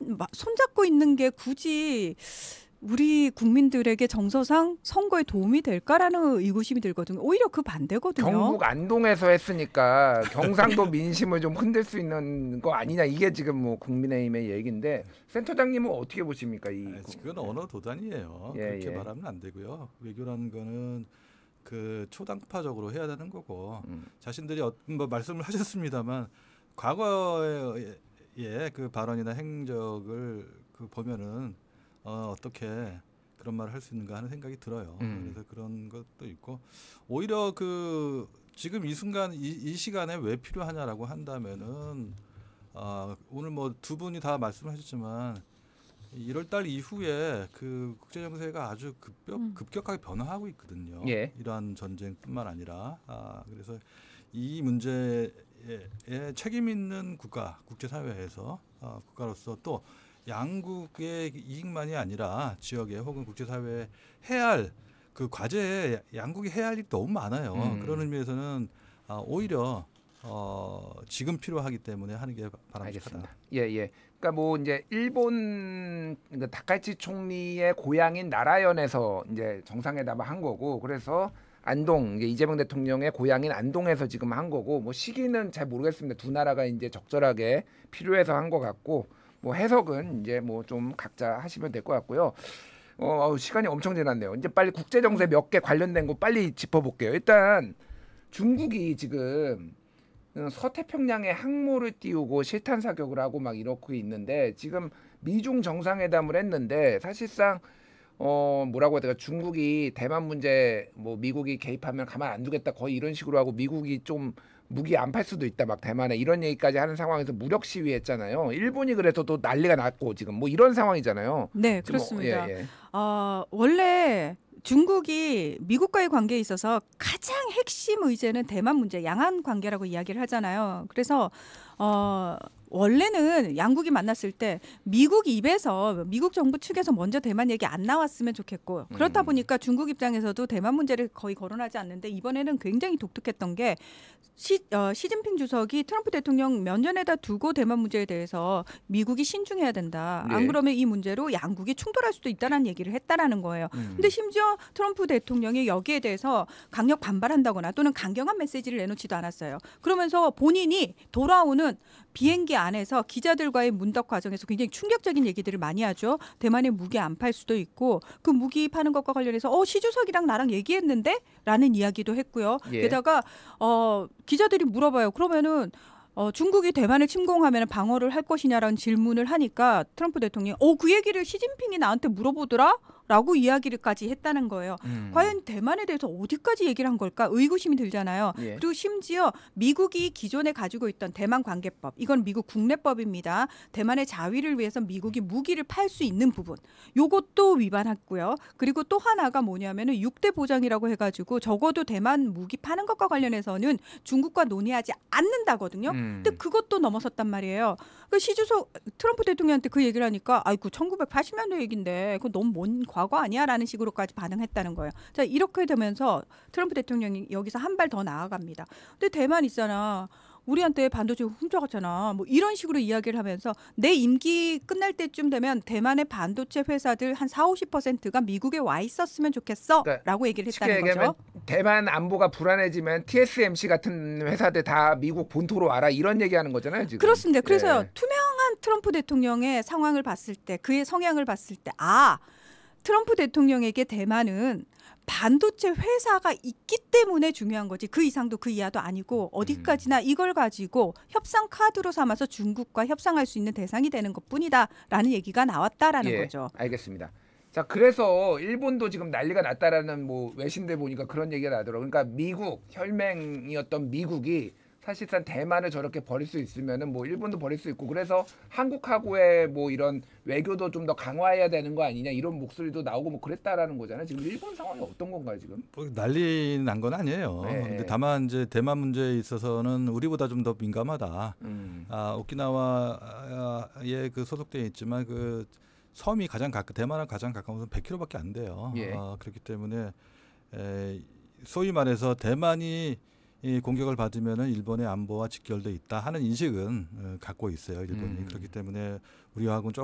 손잡고 있는 게 굳이 우리 국민들에게 정서상 선거에 도움이 될까라는 의구심이 들거든요. 오히려 그 반대거든요. 경북 안동에서 했으니까 경상도 민심을 좀 흔들 수 있는 거 아니냐 이게 지금 뭐 국민의힘의 얘기인데 센터장님은 어떻게 보십니까? 그건 언어 도단이에요. 그렇게 말하면 안 되고요. 외교라는 거는 그 초당파적으로 해야 되는 거고 자신들이 뭐 말씀을 하셨습니다만 과거의 그 발언이나 행적을 보면은 어떻게 그런 말을 할 수 있는가 하는 생각이 들어요. 그래서 그런 것도 있고 오히려 그 지금 이 순간 이 시간에 왜 필요하냐라고 한다면은 오늘 뭐 두 분이 다 말씀하셨지만 1월달 이후에 그 국제 정세가 아주 급격하게 변화하고 있거든요. 이러한 전쟁뿐만 아니라 그래서 이 문제에 책임 있는 국제사회에서 국가로서 또 양국의 이익만이 아니라 지역에 혹은 국제사회에 해야 할 그 과제에 양국이 해야 할 일이 너무 많아요. 그런 의미에서는 오히려 지금 필요하기 때문에 하는 게 바람직하다. 예. 그러니까 뭐 이제 일본 다카이치 총리의 고향인 나라현에서 이제 정상회담을 한 거고 그래서 안동 이제 이재명 대통령의 고향인 안동에서 지금 한 거고 뭐 시기는 잘 모르겠습니다. 두 나라가 이제 적절하게 필요해서 한 것 같고 뭐 해석은 이제 뭐 좀 각자 하시면 될 것 같고요. 시간이 엄청 지났네요. 이제 빨리 국제 정세 몇 개 관련된 거 빨리 짚어볼게요. 일단 중국이 지금 서태평양에 항모를 띄우고 실탄 사격을 하고 막 이렇게 있는데 지금 미중 정상회담을 했는데 사실상 뭐라고 해야 될까 중국이 대만 문제 뭐 미국이 개입하면 가만 안 두겠다 거의 이런 식으로 하고 미국이 좀 무기 안 팔 수도 있다 막 대만에 이런 얘기까지 하는 상황에서 무력 시위했잖아요. 일본이 그래서 또 난리가 났고 지금 뭐 이런 상황이잖아요. 네, 그렇습니다. 원래 중국이 미국과의 관계에 있어서 가장 핵심 의제는 대만 문제, 양안 관계라고 이야기를 하잖아요. 그래서 원래는 양국이 만났을 때 미국 입에서 미국 정부 측에서 먼저 대만 얘기 안 나왔으면 좋겠고 그렇다 보니까 중국 입장에서도 대만 문제를 거의 거론하지 않는데 이번에는 굉장히 독특했던 게 시진핑 주석이 트럼프 대통령 면전에다 두고 대만 문제에 대해서 미국이 신중해야 된다. 안 그러면 이 문제로 양국이 충돌할 수도 있다는 얘기를 했다라는 거예요. 근데 심지어 트럼프 대통령이 여기에 대해서 강력 반발한다거나 또는 강경한 메시지를 내놓지도 않았어요. 그러면서 본인이 돌아오는 비행기 안에서 기자들과의 문덕 과정에서 굉장히 충격적인 얘기들을 많이 하죠. 대만에 무기 안 팔 수도 있고 그 무기 파는 것과 관련해서 시 주석이랑 나랑 얘기했는데? 라는 이야기도 했고요. 게다가 기자들이 물어봐요. 그러면은 중국이 대만을 침공하면 방어를 할 것이냐라는 질문을 하니까 트럼프 대통령이 그 얘기를 시진핑이 나한테 물어보더라? 라고 이야기를까지 했다는 거예요. 과연 대만에 대해서 어디까지 얘기를 한 걸까? 의구심이 들잖아요. 그리고 심지어 미국이 기존에 가지고 있던 대만 관계법, 이건 미국 국내법입니다. 대만의 자위를 위해서 미국이 무기를 팔 수 있는 부분, 요것도 위반했고요. 그리고 또 하나가 뭐냐면은 6대 보장이라고 해가지고 적어도 대만 무기 파는 것과 관련해서는 중국과 논의하지 않는다거든요. 근데 그것도 넘어섰단 말이에요. 그 시주석 트럼프 대통령한테 그 얘기를 하니까 아이고 1980년대 얘기인데 그거 너무 먼 과거 아니야라는 식으로까지 반응했다는 거예요. 자, 이렇게 되면서 트럼프 대통령이 여기서 한 발 더 나아갑니다. 근데 대만 있잖아. 우리한테 반도체 훔쳐갔잖아. 뭐 이런 식으로 이야기를 하면서 내 임기 끝날 때쯤 되면 대만의 반도체 회사들 한 40-50%가 미국에 와 있었으면 좋겠어. 그러니까 라고 얘기를 했다는 거죠. 대만 안보가 불안해지면 TSMC 같은 회사들 다 미국 본토로 와라 이런 얘기하는 거잖아요. 지금. 그렇습니다. 그래서 투명한 트럼프 대통령의 상황을 봤을 때 그의 성향을 봤을 때 트럼프 대통령에게 대만은 반도체 회사가 있기 때문에 중요한 거지 그 이상도 그 이하도 아니고 어디까지나 이걸 가지고 협상 카드로 삼아서 중국과 협상할 수 있는 대상이 되는 것뿐이다라는 얘기가 나왔다라는 거죠. 알겠습니다. 자, 그래서 일본도 지금 난리가 났다라는 뭐 외신들 보니까 그런 얘기가 나더라고요. 그러니까 미국 혈맹이었던 미국이 사실상 대만을 저렇게 버릴 수 있으면은 뭐 일본도 버릴 수 있고 그래서 한국하고의 뭐 이런 외교도 좀 더 강화해야 되는 거 아니냐 이런 목소리도 나오고 뭐 그랬다라는 거잖아요. 지금 일본 상황이 어떤 건가요 지금? 뭐 난리 난 건 아니에요. 근데 다만 이제 대만 문제에 있어서는 우리보다 좀 더 민감하다. 오키나와에 그 소속되어 있지만 그 섬이 대만은 가장 가까운 섬 100km밖에 안 돼요. 그렇기 때문에 소위 말해서 대만이 이 공격을 받으면은 일본의 안보와 직결돼 있다 하는 인식은 갖고 있어요. 일본이. 그렇기 때문에 우리하고는